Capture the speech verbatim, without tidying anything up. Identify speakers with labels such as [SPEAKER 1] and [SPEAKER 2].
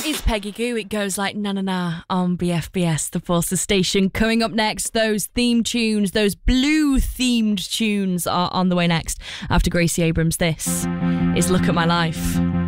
[SPEAKER 1] It's Peggy Goo. It goes like na na na on B F B S, the Forces station. Coming up next, those theme tunes, those blue themed tunes are on the way next after Gracie Abrams. This is Look at My Life.